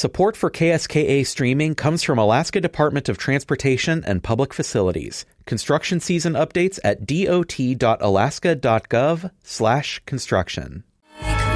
Support for KSKA streaming comes from Alaska Department of Transportation and Public Facilities. Construction season updates at dot.alaska.gov/construction.